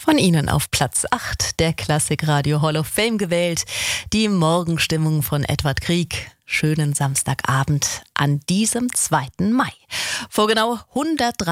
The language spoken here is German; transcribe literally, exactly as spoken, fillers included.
Von Ihnen auf Platz acht der Klassikradio Hall of Fame gewählt. Die Morgenstimmung von Edward Grieg. Schönen Samstagabend an diesem zweiten Mai. Vor genau hundertdreißig